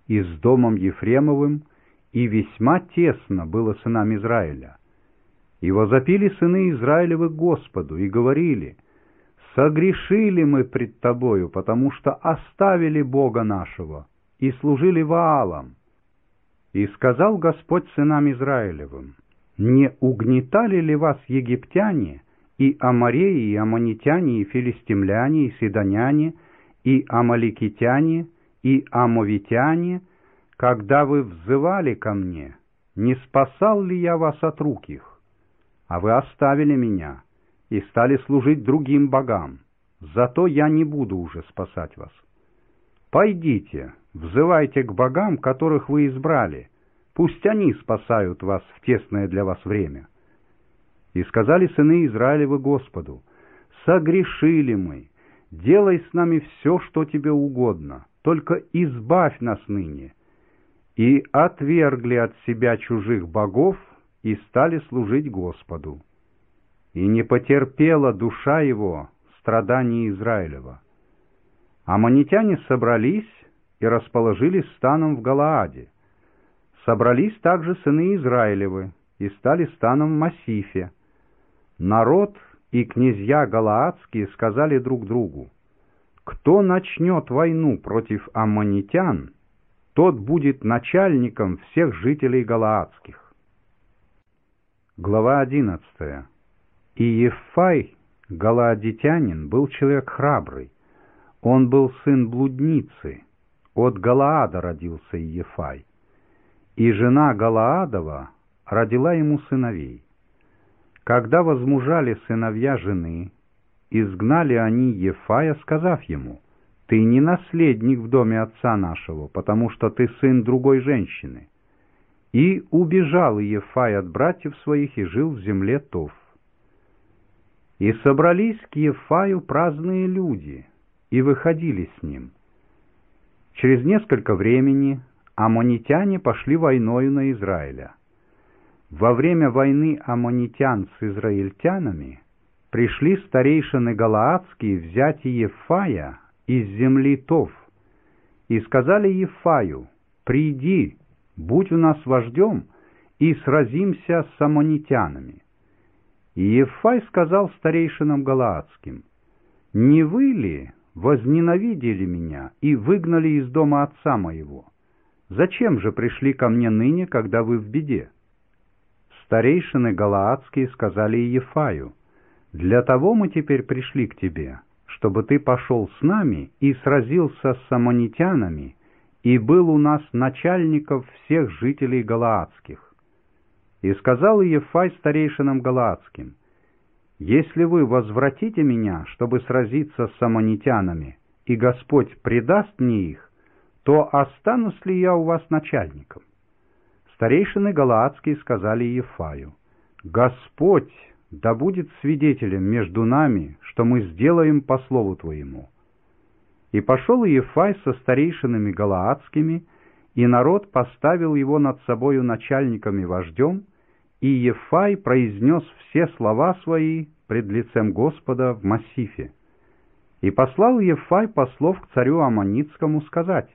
и с домом Ефремовым, и весьма тесно было сынам Израиля. И возопили сыны Израилевы к Господу, и говорили: «Согрешили мы пред Тобою, потому что оставили Бога нашего, и служили Ваалам». И сказал Господь сынам Израилевым: «Не угнетали ли вас египтяне, и амореи, и аммонитяне, и филистимляне, и сидоняне, и амаликитяне, и амовитяне, когда вы взывали ко мне? Не спасал ли я вас от рук их? А вы оставили меня и стали служить другим богам. Зато я не буду уже спасать вас. Пойдите, взывайте к богам, которых вы избрали, пусть они спасают вас в тесное для вас время». И сказали сыны Израилевы Господу: «Согрешили мы, делай с нами все, что тебе угодно, только избавь нас ныне». И отвергли от себя чужих богов и стали служить Господу. И не потерпела душа его страданий Израилева. Аммонитяне собрались и расположились станом в Галааде. Собрались также сыны Израилевы и стали станом в Массифе. Народ и князья галаадские сказали друг другу: «Кто начнет войну против аммонитян, тот будет начальником всех жителей галаадских». Глава 11. И Ефай, галаадитянин, был человек храбрый. Он был сын блудницы. От Галаада родился Ефай. И жена Галаадова родила ему сыновей. Когда возмужали сыновья жены, изгнали они Ефая, сказав ему: «Ты не наследник в доме отца нашего, потому что ты сын другой женщины». И убежал Ефай от братьев своих и жил в земле Тов. И собрались к Ефаю праздные люди, и выходили с ним. Через несколько времени аммонитяне пошли войною на Израиля. Во время войны аммонитян с израильтянами пришли старейшины галаадские взять Ефая из земли Тов, и сказали Ефаю: «Приди, будь у нас вождем, и сразимся с аммонитянами». И Ефай сказал старейшинам галаадским: «Не вы ли возненавидели меня и выгнали из дома отца моего? Зачем же пришли ко мне ныне, когда вы в беде?» Старейшины галаадские сказали Ефаю: «Для того мы теперь пришли к тебе, чтобы ты пошел с нами и сразился с аммонитянами, и был у нас начальников всех жителей галаадских». И сказал Ефай старейшинам галаадским: «Если вы возвратите меня, чтобы сразиться с аммонитянами, и Господь предаст мне их, то останусь ли я у вас начальником?» Старейшины галаадские сказали Ефаю: «Господь да будет свидетелем между нами, что мы сделаем по слову твоему». И пошел Ефай со старейшинами галаадскими, и народ поставил его над собою начальником и вождем, и Ефай произнес все слова свои пред лицем Господа в Массифе. И послал Ефай послов к царю Аммонитскому сказать: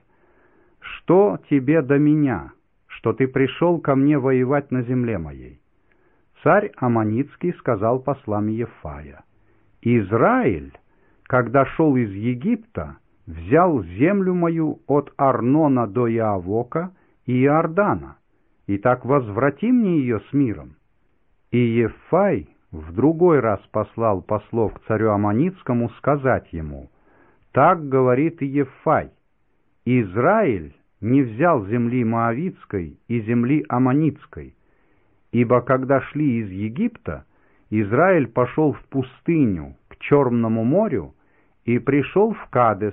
«Что тебе до меня, что ты пришел ко мне воевать на земле моей?» Царь Аммонитский сказал послам Ефая: «Израиль, когда шел из Египта, взял землю мою от Арнона до Иавока и Иордана, и так возврати мне ее с миром». И Ефай в другой раз послал послов к царю Аммонитскому сказать ему: «Так говорит и Ефай: Израиль не взял земли Моавитской и земли Аммонитской, ибо когда шли из Египта, Израиль пошел в пустыню к Черному морю и пришел в Кадес.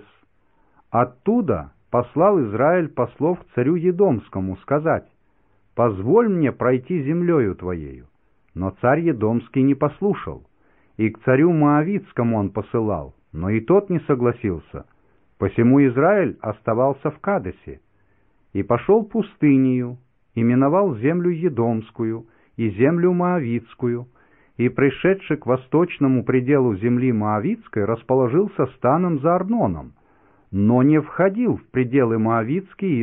Оттуда послал Израиль послов к царю Едомскому сказать: «Позволь мне пройти землею твоею». Но царь Едомский не послушал, и к царю Моавитскому он посылал, но и тот не согласился. Посему Израиль оставался в Кадесе, и пошел пустынею, и миновал землю Едомскую и землю Моавитскую, и, пришедший к восточному пределу земли Моавитской, расположился станом за Арноном, но не входил в пределы Моавитские